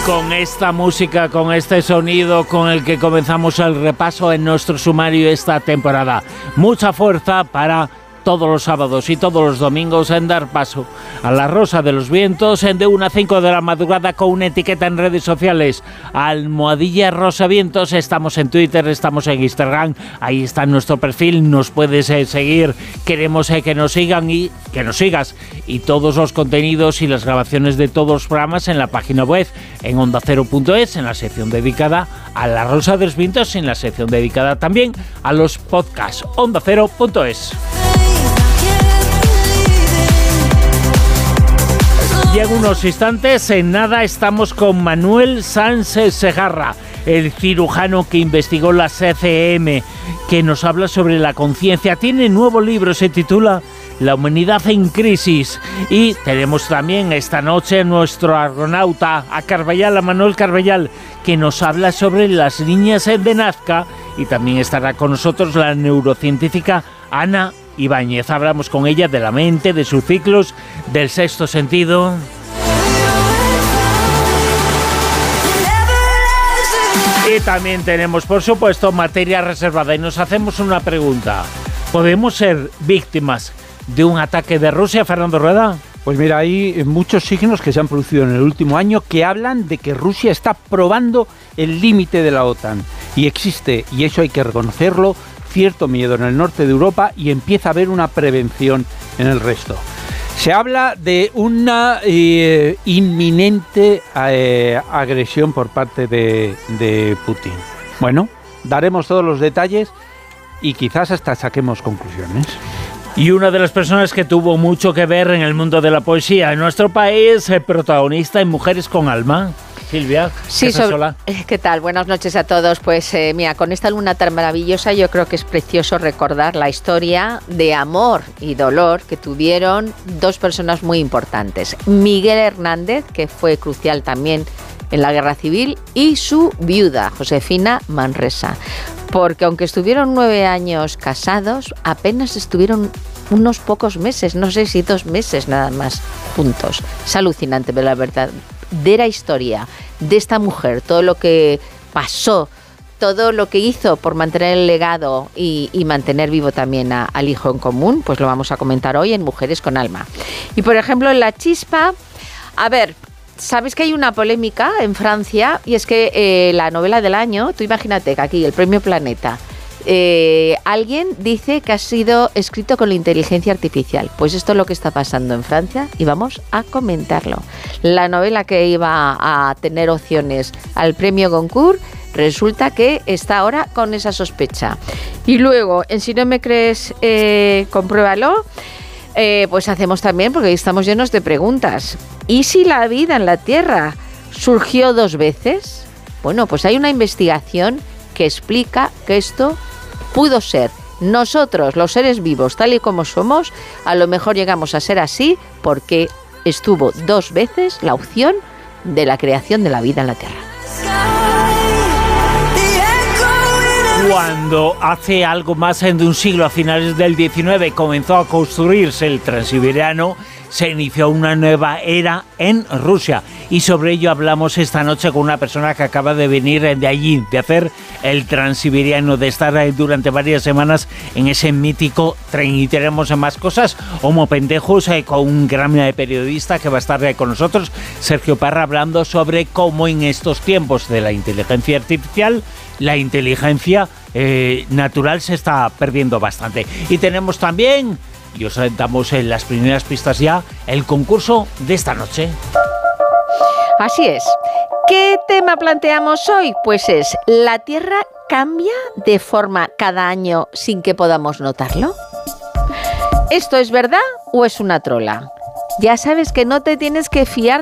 Con esta música, con este sonido con el que comenzamos el repaso en nuestro sumario esta temporada. Mucha fuerza para todos los sábados y todos los domingos en dar paso a la Rosa de los Vientos en de 1 a 5 de la madrugada con una etiqueta en redes sociales, Almohadilla Rosa Vientos. Estamos en Twitter, estamos en Instagram, ahí está nuestro perfil, nos puedes seguir, queremos que nos sigan y que nos sigas, y todos los contenidos y las grabaciones de todos los programas en la página web, en ondacero.es, en la sección dedicada a la Rosa de los Vientos, en la sección dedicada también a los podcasts, ondacero.es. Y en unos instantes, en nada, estamos con Manuel Sánchez Segarra, el cirujano que investigó la CCM, que nos habla sobre la conciencia. Tiene nuevo libro, se titula La humanidad en crisis. Y tenemos también esta noche nuestro argonauta, a Manuel Carballal, que nos habla sobre las niñas de Nazca. Y también estará con nosotros la neurocientífica Ana Ibáñez. Hablamos con ella de la mente, de sus ciclos, del sexto sentido. Y también tenemos, por supuesto, materia reservada. Y nos hacemos una pregunta. ¿Podemos ser víctimas de un ataque de Rusia, Fernando Rueda? Pues mira, hay muchos signos que se han producido en el último año que hablan de que Rusia está probando el límite de la OTAN. Y existe, y eso hay que reconocerlo, cierto miedo en el norte de Europa y empieza a haber una prevención en el resto. Se habla de una inminente agresión por parte de Putin. Bueno, daremos todos los detalles y quizás hasta saquemos conclusiones. Y una de las personas que tuvo mucho que ver en el mundo de la poesía en nuestro país, protagonista en Mujeres con Alma. Silvia, sí, ¿qué tal? Buenas noches a todos. Pues mira, con esta luna tan maravillosa yo creo que es precioso recordar la historia de amor y dolor que tuvieron dos personas muy importantes. Miguel Hernández, que fue crucial también en la Guerra Civil, y su viuda, Josefina Manresa. Porque aunque estuvieron 9 años casados, apenas estuvieron unos pocos meses, no sé si 2 meses nada más juntos. Es alucinante ver la verdadera historia de esta mujer, todo lo que pasó, todo lo que hizo por mantener el legado y mantener vivo también al hijo en común, pues lo vamos a comentar hoy en Mujeres con Alma. Y por ejemplo, en La Chispa, a ver, ¿sabes que hay una polémica en Francia? Y es que la novela del año, tú imagínate que aquí el Premio Planeta, alguien dice que ha sido escrito con la inteligencia artificial. Pues esto es lo que está pasando en Francia y vamos a comentarlo. La novela que iba a tener opciones al premio Goncourt resulta que está ahora con esa sospecha. Y luego, en Si no me crees, compruébalo. Pues hacemos también, porque estamos llenos de preguntas. ¿Y si la vida en la Tierra surgió 2 veces? Bueno, pues hay una investigación que explica que esto pudo ser. Nosotros, los seres vivos, tal y como somos, a lo mejor llegamos a ser así porque estuvo 2 veces la opción de la creación de la vida en la Tierra. Cuando hace algo más de un siglo, a finales del 19, comenzó a construirse el Transiberiano, se inició una nueva era en Rusia. Y sobre ello hablamos esta noche con una persona que acaba de venir de allí, de hacer el Transiberiano, de estar durante varias semanas en ese mítico tren. Y tenemos más cosas, Homo Pendejos, con un gran periodista que va a estar con nosotros, Sergio Parra, hablando sobre cómo en estos tiempos de la inteligencia artificial, la inteligencia natural se está perdiendo bastante. Y tenemos también, y os damos en las primeras pistas ya, el concurso de esta noche. Así es. ¿Qué tema planteamos hoy? Pues es, ¿la Tierra cambia de forma cada año sin que podamos notarlo? ¿Esto es verdad o es una trola? Ya sabes que no te tienes que fiar